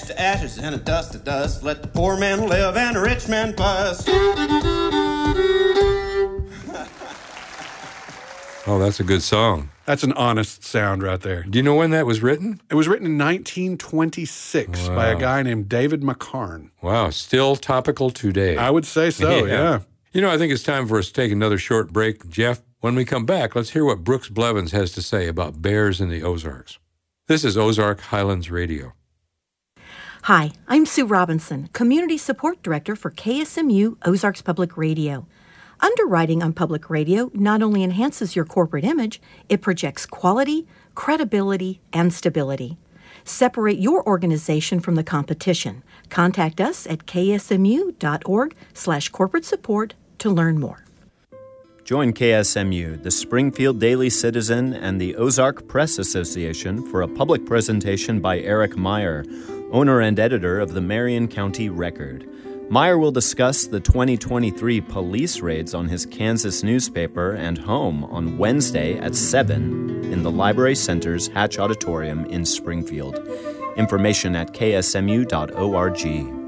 ash to ashes and a dust to dust. Let the poor man live and the rich man bust. Oh, that's a good song. That's an honest sound right there. Do you know when that was written? It was written in 1926 by a guy named David McCarn. Wow, still topical today. I would say so, yeah. You know, I think it's time for us to take another short break. Jeff, when we come back, let's hear what Brooks Blevins has to say about bears in the Ozarks. This is Ozark Highlands Radio. Hi, I'm Sue Robinson, Community Support Director for KSMU Ozarks Public Radio. Underwriting on public radio not only enhances your corporate image, it projects quality, credibility, and stability. Separate your organization from the competition. Contact us at ksmu.org/corporate support to learn more. Join KSMU, the Springfield Daily Citizen, and the Ozark Press Association for a public presentation by Eric Meyer, owner and editor of the Marion County Record. Meyer will discuss the 2023 police raids on his Kansas newspaper and home on Wednesday at 7 in the Library Center's Hatch Auditorium in Springfield. Information at ksmu.org.